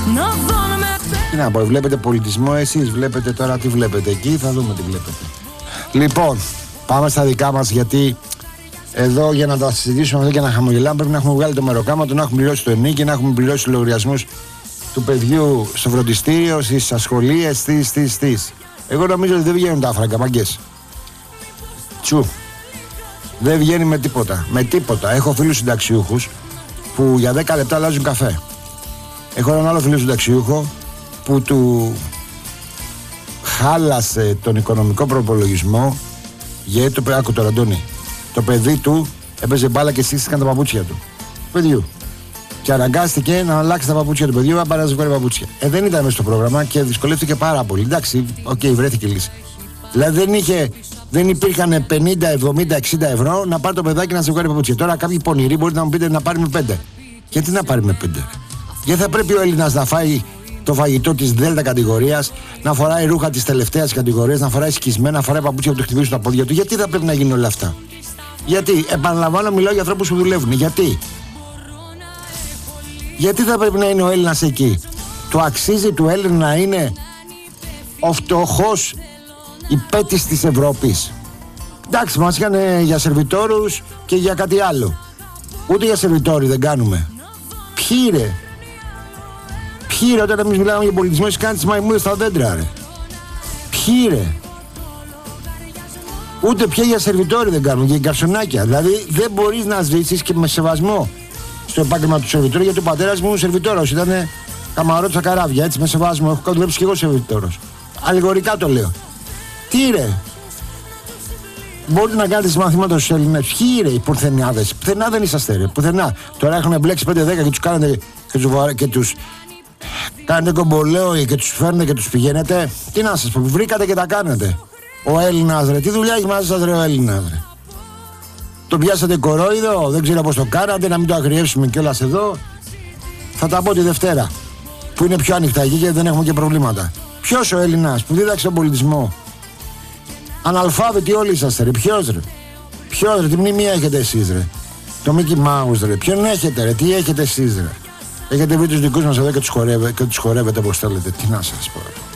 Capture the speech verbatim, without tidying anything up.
Τι να πω, βλέπετε πολιτισμό εσείς, βλέπετε τώρα τι βλέπετε εκεί, θα δούμε τι βλέπετε. Λοιπόν, πάμε στα δικά μας, γιατί εδώ για να τα συζητήσουμε εδώ και να χαμογελάμε πρέπει να έχουμε βγάλει το μεροκάματο, να έχουμε πληρώσει το ενίκη, να έχουμε πληρώσει τους λογαριασμούς του παιδιού στο φροντιστήριο, στις ασχολίες, στις, στις, στις. Εγώ νομίζω ότι δεν βγαίνουν τα άφραγκα, μαγκές. Τσου. Δεν βγαίνει με τίποτα. Με τίποτα. Έχω φίλους συνταξιούχους που για δέκα λεπτά αλλάζουν καφέ. Έχω έναν άλλο φίλο συνταξιούχο που του χάλασε τον οικονομικό προπολογισμό γιατί το, άκου το Ραντώνη, το παιδί του έπαιζε μπάλα και σύστηκαν τα παπούτσια του. Παιδιού. Και αναγκάστηκε να αλλάξει τα παπούτσια του παιδιού, να πάρει να ζευγάρει παπούτσια. Ε, δεν ήταν μέσα στο πρόγραμμα και δυσκολεύτηκε πάρα πολύ. Εντάξει, οκ, okay, βρέθηκε λύση. Δηλαδή δεν, είχε, δεν υπήρχαν πενήντα, εβδομήντα, εξήντα ευρώ να πάρει το παιδάκι να ζευγάρει παπούτσια. Τώρα κάποιοι πονηροί μπορείτε να μου πείτε να πάρει με πέντε. Γιατί να πάρει με πέντε? Γιατί θα πρέπει ο Έλληνας να φάει το φαγητό της δέλτα κατηγορίας, να φοράει ρούχα της τελευταίας κατηγορίας, να φοράει σκισμένα, να φοράει παπούτσια που του χτυπήσουν τα πόδια του? Γιατί θα πρέπει να γίνουν όλα αυτά? Γιατί, επαναλαμβάνω, μιλάω για ανθρώπους που δουλεύουν. Γιατί? Γιατί θα πρέπει να είναι ο Έλληνας εκεί? Το αξίζει του Έλληνα να είναι ο φτωχός υπέτης της Ευρώπης? Εντάξει, μας είχαν για σερβιτόρους και για κάτι άλλο. Ούτε για σερβιτόροι δεν κάνουμε. Ποιοι ρε? Ποιοι ρε, όταν εμείς μιλάμε για πολιτισμό, εσείς κάνετε τις μαϊμούδες στα δέντρα ρε? Ποιοι ρε? Ούτε πια για σερβιτόροι δεν κάνουμε, για γκαρσονάκια. Δηλαδή δεν μπορείς να ζήσεις και με σεβασμό στο επάγγελμα του σερβιτόρου, γιατί ο πατέρας μου σερβιτόρος ήταν καμαρότ στα καράβια, έτσι με σεβασμό. Έχω δουλέψει και εγώ σερβιτόρος. Αλληγορικά το λέω. Τι ρε? Μπορείτε να κάνετε μαθήματα στους Έλληνες? Ποιοι ρε οι πουθενάδες? Πουθενά δεν είσαστε ρε, πουθενά. Τώρα έχουν μπλέξει πέντε δέκα και τους κάνετε και τους, και τους κάνετε κομπολέοι και τους φέρνετε και τους πηγαίνετε. Τι να σας πω, βρήκατε και τα κάνετε. Ο Έλληνας ρε, τι δουλειά έχει μαζί σας ρε ο Έλληνας ρε? Τον πιάσατε κορόιδο, δεν ξέρω πώς το κάνατε, να μην το αγριεύσουμε κιόλας εδώ. Θα τα πω τη Δευτέρα, που είναι πιο ανοιχτά εκεί και δεν έχουμε και προβλήματα. Ποιος ο Έλληνας που δίδαξε τον πολιτισμό? Αναλφάβητοι όλοι είσαστε ρε, ποιος ρε? Ποιος ρε, τι μνήμη έχετε εσείς ρε? Το Mickey Mouse ρε, ποιον έχετε ρε, τι έχετε εσείς ρε? Έχετε βρει τους δικούς μας εδώ και τους χορεύετε, και τους χορεύετε όπως θέλετε, τι να σας πω ρε.